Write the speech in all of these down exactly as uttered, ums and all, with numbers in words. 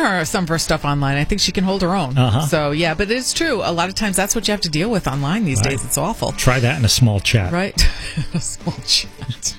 her some of her stuff online. I think she can hold her own. Uh-huh. So, yeah, but it's true. A lot of times that's what you have to deal with online these right. days. It's awful. Try that in a small chat. Right? A small chat.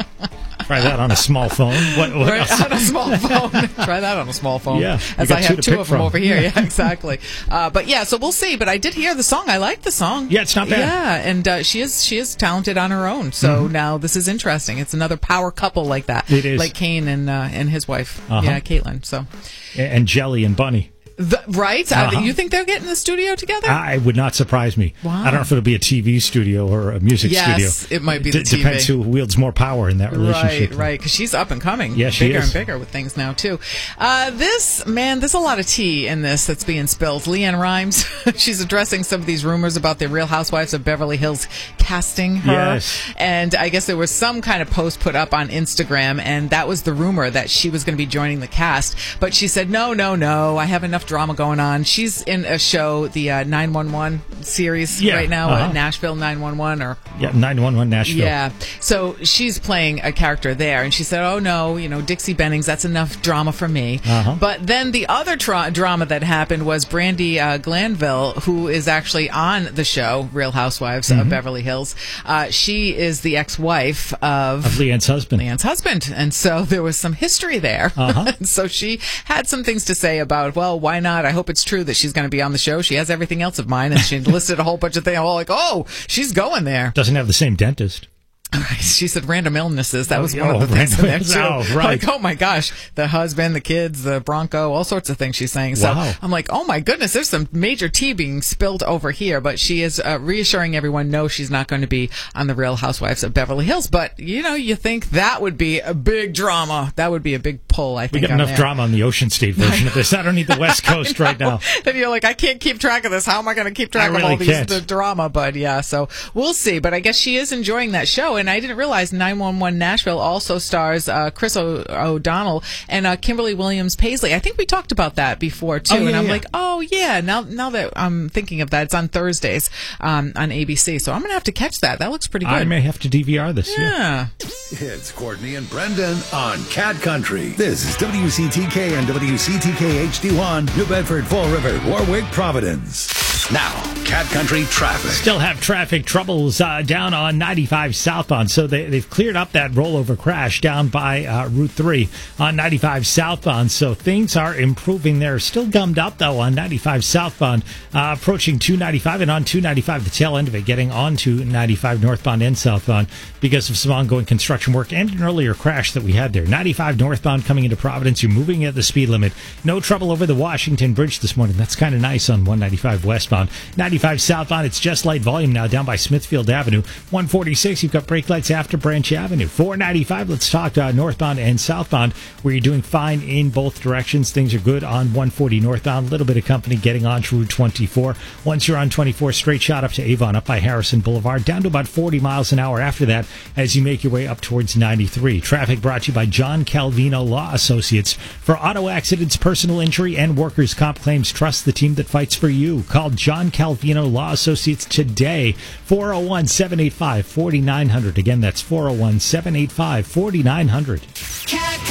Try that on a small phone. What, what right, else? on a small phone. Try that on a small phone. Yeah, as I have two, two of them from. over here. Yeah, exactly. Uh, but yeah, so we'll see. But I did hear the song. I like the song. Yeah, it's not bad. Yeah, and uh, she is she is talented on her own. So mm-hmm. now this is interesting. It's another power couple like that. It is like Kane and uh, and his wife. Uh-huh. Yeah, Caitlin. So and Jelly and Bunny. The, right? Uh-huh. Uh, you think they'll get in the studio together? I would not surprise me. Wow. I don't know if it'll be a T V studio or a music yes, studio. Yes, it might be D- the T V. Depends who wields more power in that relationship. Right, right, because she's up and coming. Yeah, she bigger is. and bigger with things now, too. Uh, this, man, there's a lot of tea in this that's being spilled. Leanne Rimes, she's addressing some of these rumors about the Real Housewives of Beverly Hills casting her. Yes. And I guess there was some kind of post put up on Instagram, and that was the rumor that she was going to be joining the cast. But she said, no, no, no, I have enough drama going on. She's in a show, the uh, nine one one series yeah, right now, uh-huh. uh, Nashville nine one one. or Yeah, nine one one Nashville. Yeah. So she's playing a character there, and she said, oh, no, you know, Dixie Bennings, that's enough drama for me. Uh-huh. But then the other tra- drama that happened was Brandi uh, Glanville, who is actually on the show, Real Housewives mm-hmm. of Beverly Hills. Uh, she is the ex-wife of... Of Leanne's husband. Leanne's husband. And so there was some history there. Uh-huh. So she had some things to say about, well, why not? I hope it's true that she's going to be on the show. She has everything else of mine, and she listed a whole bunch of things. I'm all like, oh, she's going there. Doesn't have the same dentist. She said random illnesses. That was oh, one oh, of the things in there, too. Oh, right. Like, oh, my gosh. The husband, the kids, the Bronco, all sorts of things she's saying. So wow. I'm like, oh, my goodness, there's some major tea being spilled over here. But she is uh, reassuring everyone, no, she's not going to be on the Real Housewives of Beverly Hills. But, you know, you think that would be a big drama. That would be a big pull, I think. We got on enough there. drama on the Ocean State version of this. I don't need the West Coast right now. Then you're like, I can't keep track of this. How am I going to keep track I really of all these can't. the drama? But yeah, so we'll see. But I guess she is enjoying that show. And I didn't realize nine one one Nashville also stars uh, Chris o- O'Donnell and uh, Kimberly Williams Paisley. I think we talked about that before too. Oh, yeah, and I'm yeah. like, oh yeah. Now, now that I'm thinking of that, it's on Thursdays um, on A B C. So I'm gonna have to catch that. That looks pretty good. I may have to D V R this. Yeah. Yeah. It's Courtney and Brendan on Cat Country. This is W C T K and W C T K H D one, New Bedford, Fall River, Warwick, Providence. Now, Cat Country traffic. Still have traffic troubles uh, down on ninety-five southbound. So they, they've cleared up that rollover crash down by uh, Route three on ninety-five southbound. So things are improving there. Still gummed up, though, on ninety-five southbound, uh, approaching two ninety-five, and on two ninety-five, the tail end of it, getting onto ninety-five northbound and southbound because of some ongoing construction work and an earlier crash that we had there. ninety-five northbound coming into Providence. You're moving at the speed limit. No trouble over the Washington Bridge this morning. That's kind of nice on one ninety-five westbound. ninety-five southbound, it's just light volume now down by Smithfield Avenue. one forty-six, you've got brake lights after Branch Avenue. four ninety-five, let's talk uh, northbound and southbound, where you're doing fine in both directions. Things are good on one forty northbound. A little bit of company getting on to Route twenty-four. Once you're on twenty-four, straight shot up to Avon, up by Harrison Boulevard, down to about forty miles an hour after that as you make your way up towards ninety-three. Traffic brought to you by John Calvino Law Associates. For auto accidents, personal injury, and workers' comp claims, trust the team that fights for you. Call John Calvino Law Associates today. four oh one, seven eight five, four nine zero zero. Again, that's four oh one, seven eight five, four nine zero zero.